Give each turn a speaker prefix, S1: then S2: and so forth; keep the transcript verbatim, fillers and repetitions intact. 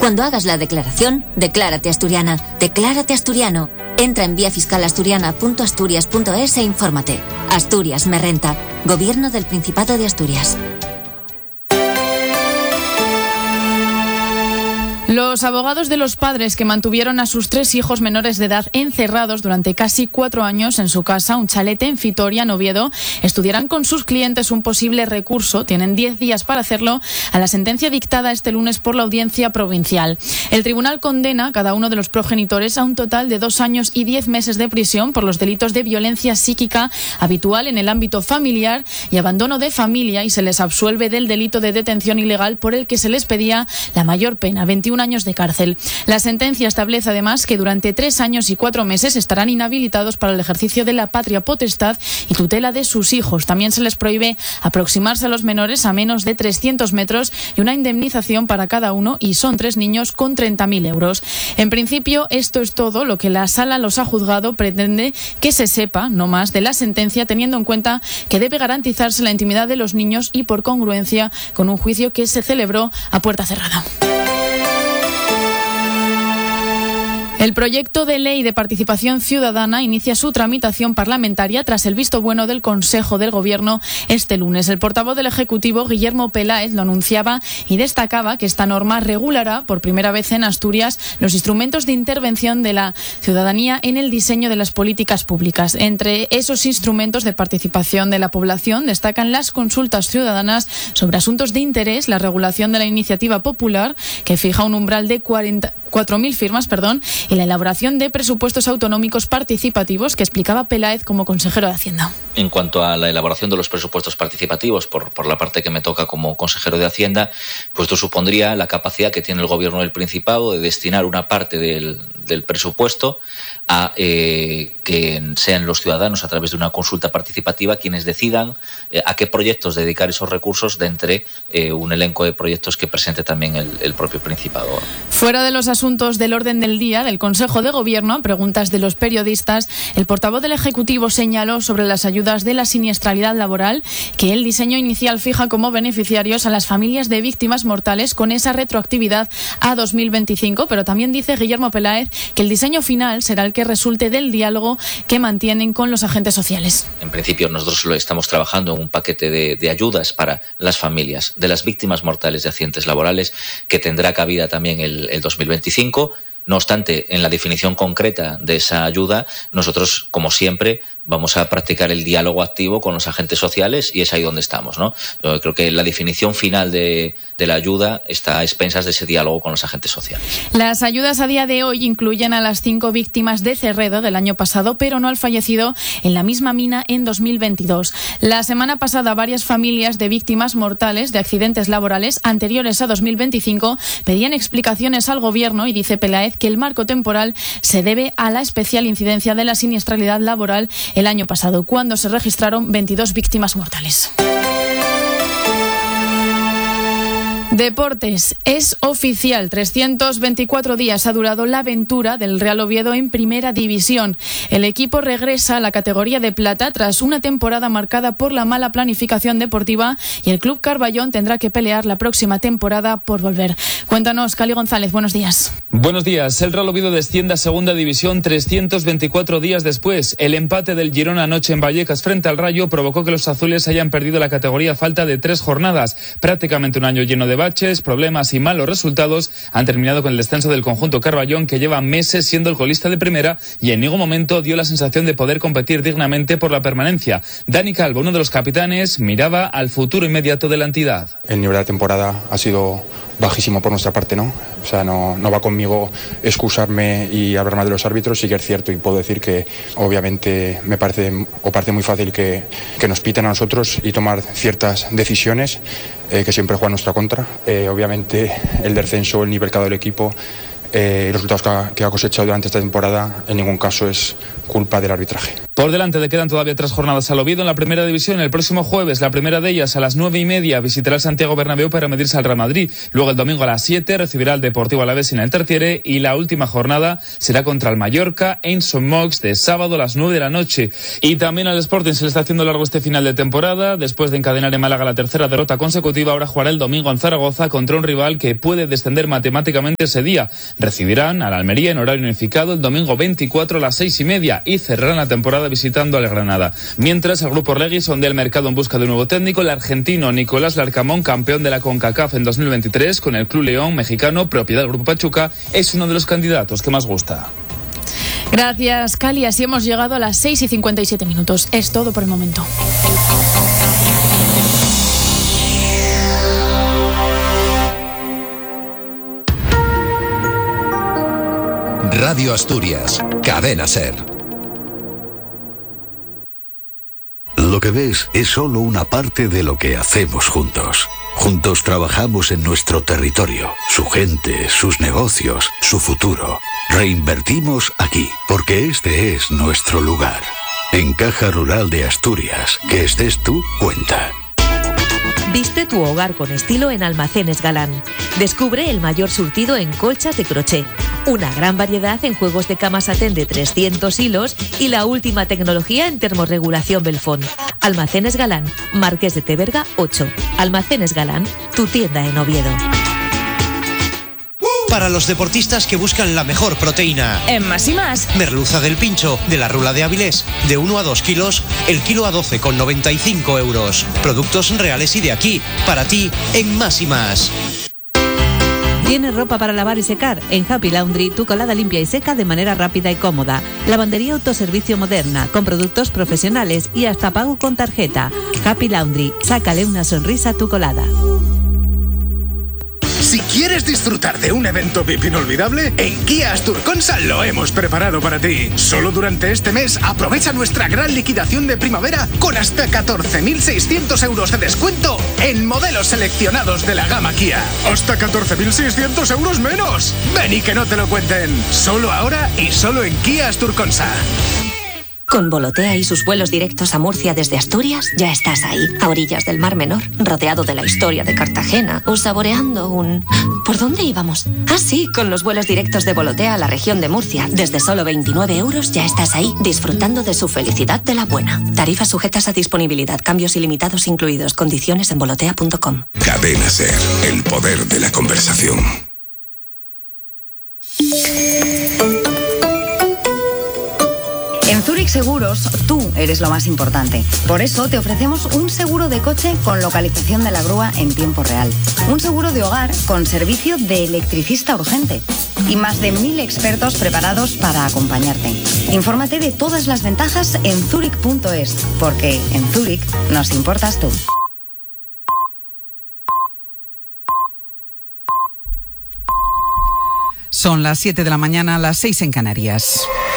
S1: Cuando hagas la declaración, declárate asturiana, declárate asturiano. Entra en vía fiscal asturiana punto asturias punto es e infórmate. Asturias me renta. Gobierno del Principado de Asturias.
S2: Los abogados de los padres que mantuvieron a sus tres hijos menores de edad encerrados durante casi cuatro años en su casa, un chalete en Fitoria, en Oviedo, estudiarán con sus clientes un posible recurso. Tienen diez días para hacerlo a la sentencia dictada este lunes por la Audiencia Provincial. El tribunal condena a cada uno de los progenitores a un total de dos años y diez meses de prisión por los delitos de violencia psíquica habitual en el ámbito familiar y abandono de familia, y se les absuelve del delito de detención ilegal por el que se les pedía la mayor pena, veintiún años de cárcel. La sentencia establece además que durante tres años y cuatro meses estarán inhabilitados para el ejercicio de la patria potestad y tutela de sus hijos. También se les prohíbe aproximarse a los menores a menos de trescientos metros y una indemnización para cada uno, y son tres niños con treinta mil euros. En principio, esto es todo lo que la Sala los ha juzgado. Pretende que se sepa no más de la sentencia, teniendo en cuenta que debe garantizarse la intimidad de los niños y por congruencia con un juicio que se celebró a puerta cerrada. El proyecto de ley de participación ciudadana inicia su tramitación parlamentaria tras el visto bueno del Consejo del Gobierno este lunes. El portavoz del Ejecutivo, Guillermo Peláez, lo anunciaba y destacaba que esta norma regulará por primera vez en Asturias los instrumentos de intervención de la ciudadanía en el diseño de las políticas públicas. Entre esos instrumentos de participación de la población destacan las consultas ciudadanas sobre asuntos de interés, la regulación de la iniciativa popular, que fija un umbral de cuatro mil firmas, perdón, y la elaboración de presupuestos autonómicos participativos, que explicaba Peláez como consejero de Hacienda.
S3: En cuanto a la elaboración de los presupuestos participativos, por, por la parte que me toca como consejero de Hacienda, pues esto supondría la capacidad que tiene el Gobierno del Principado de destinar una parte del, del presupuesto a eh, que sean los ciudadanos, a través de una consulta participativa, quienes decidan eh, a qué proyectos dedicar esos recursos de entre eh, un elenco de proyectos que presente también el, el propio Principado.
S2: Fuera de los asuntos del orden del día del Consejo de Gobierno, a preguntas de los periodistas, el portavoz del Ejecutivo señaló sobre las ayudas de la siniestralidad laboral que el diseño inicial fija como beneficiarios a las familias de víctimas mortales con esa retroactividad a dos mil veinticinco, pero también dice Guillermo Peláez que el diseño final será el que resulte del diálogo que mantienen con los agentes sociales.
S3: En principio, nosotros lo estamos trabajando en un paquete de, de ayudas para las familias de las víctimas mortales de accidentes laborales, que tendrá cabida también el, el dos mil veinticinco. No obstante, en la definición concreta de esa ayuda, nosotros, como siempre, vamos a practicar el diálogo activo con los agentes sociales, y es ahí donde estamos, ¿no? Yo creo que la definición final de, de la ayuda está a expensas de ese diálogo con los agentes sociales.
S2: Las ayudas a día de hoy incluyen a las cinco víctimas de Cerredo del año pasado, pero no al fallecido en la misma mina en dos mil veintidós. La semana pasada, varias familias de víctimas mortales de accidentes laborales anteriores a dos mil veinticinco pedían explicaciones al Gobierno, y dice Peláez que el marco temporal se debe a la especial incidencia de la siniestralidad laboral el año pasado, cuando se registraron veintidós víctimas mortales. Deportes. Es oficial. trescientos veinticuatro días ha durado la aventura del Real Oviedo en Primera División. El equipo regresa a la categoría de plata tras una temporada marcada por la mala planificación deportiva, y el Club Carballón tendrá que pelear la próxima temporada por volver. Cuéntanos, Cali González, buenos días.
S4: Buenos días. El Real Oviedo desciende a Segunda División trescientos veinticuatro días después. El empate del Girona anoche en Vallecas frente al Rayo provocó que los azules hayan perdido la categoría a falta de tres jornadas. Prácticamente un año lleno de baches, problemas y malos resultados han terminado con el descenso del conjunto Carballón, que lleva meses siendo el colista de primera y en ningún momento dio la sensación de poder competir dignamente por la permanencia. Dani Calvo, uno de los capitanes, miraba al futuro inmediato de la entidad.
S5: El nivel de la temporada ha sido bajísimo por nuestra parte, ¿no? O sea, no, no va conmigo excusarme y hablar mal de los árbitros. Sí que es cierto, y puedo decir que obviamente me parece o parece muy fácil que, que nos piten a nosotros y tomar ciertas decisiones eh, que siempre juegan nuestra contra. Eh, obviamente el descenso, el nivel que ha dado el equipo, Eh, los resultados que ha, que ha cosechado durante esta temporada en ningún caso es culpa del arbitraje.
S4: Por delante le quedan todavía tres jornadas al Oviedo en la primera división. El próximo jueves, la primera de ellas, a las nueve y media, visitará el Santiago Bernabéu para medirse al Real Madrid. Luego el domingo a las siete recibirá al Deportivo Alavés en el Tertiere y la última jornada será contra el Mallorca en Son Moix de sábado a las nueve de la noche. Y también al Sporting se le está haciendo largo este final de temporada. Después de encadenar en Málaga la tercera derrota consecutiva, ahora jugará el domingo en Zaragoza contra un rival que puede descender matemáticamente ese día. Recibirán al Almería en horario unificado el domingo veinticuatro a las seis y media y cerrarán la temporada visitando al Granada. Mientras, el Grupo Orlegui sondea el mercado en busca de un nuevo técnico. El argentino Nicolás Larcamón, campeón de la CONCACAF en dos mil veintitrés con el Club León mexicano, propiedad del Grupo Pachuca, es uno de los candidatos que más gusta.
S2: Gracias, Cali. Así hemos llegado a las seis y cincuenta y siete minutos. Es todo por el momento.
S6: Radio Asturias, Cadena SER. Lo que ves es solo una parte de lo que hacemos juntos. Juntos trabajamos en nuestro territorio, su gente, sus negocios, su futuro. Reinvertimos aquí, porque este es nuestro lugar. En Caja Rural de Asturias, que estés tú, cuenta.
S7: Viste tu hogar con estilo en Almacenes Galán. Descubre el mayor surtido en colchas de crochet, una gran variedad en juegos de cama satén de trescientos hilos y la última tecnología en termorregulación Belfón. Almacenes Galán, Marqués de Teberga ocho. Almacenes Galán, tu tienda en Oviedo.
S8: Para los deportistas que buscan la mejor proteína.
S9: En Más y Más.
S8: Merluza del Pincho, de la Rula de Avilés, de uno a dos kilos, el kilo a doce con noventa y cinco euros. Productos reales y de aquí, para ti, en Más y Más.
S7: ¿Tienes ropa para lavar y secar? En Happy Laundry, tu colada limpia y seca de manera rápida y cómoda. Lavandería autoservicio moderna, con productos profesionales y hasta pago con tarjeta. Happy Laundry, sácale una sonrisa a tu colada.
S10: Si quieres disfrutar de un evento V I P inolvidable, en Kia Asturconsa lo hemos preparado para ti. Solo durante este mes aprovecha nuestra gran liquidación de primavera con hasta catorce mil seiscientos euros de descuento en modelos seleccionados de la gama Kia. ¡Hasta catorce mil seiscientos euros menos! Ven y que no te lo cuenten. Solo ahora y solo en Kia Asturconsa.
S1: Con Volotea y sus vuelos directos a Murcia desde Asturias, ya estás ahí, a orillas del Mar Menor, rodeado de la historia de Cartagena, o saboreando un... ¿Por dónde íbamos? Ah, sí, con los vuelos directos de Volotea a la región de Murcia. Desde solo veintinueve euros ya estás ahí, disfrutando de su felicidad de la buena. Tarifas sujetas a disponibilidad, cambios ilimitados incluidos, condiciones en volotea punto com.
S11: Cadena SER, el poder de la conversación.
S12: En Zurich Seguros, tú eres lo más importante. Por eso te ofrecemos un seguro de coche con localización de la grúa en tiempo real. Un seguro de hogar con servicio de electricista urgente. Y más de mil expertos preparados para acompañarte. Infórmate de todas las ventajas en zurich punto es, porque en Zurich nos importas tú.
S13: Son las siete de la mañana, las seis en Canarias.